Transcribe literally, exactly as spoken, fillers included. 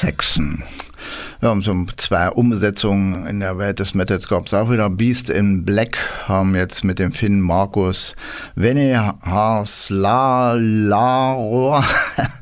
Saxon. Ja, und so zwei Umsetzungen in der Welt des Metals gab es auch wieder. Beast in Black haben jetzt mit dem Finn Markus Venehaslalaro